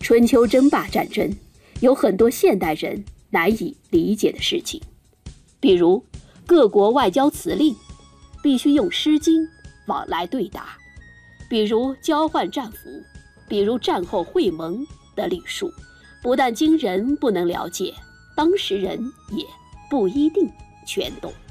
春秋争霸战争有很多现代人难以理解的事情，比如各国外交辞令必须用《诗经》往来对答，比如交换战俘，比如战后会盟的礼数，不但今人不能了解，当时人也不一定全懂。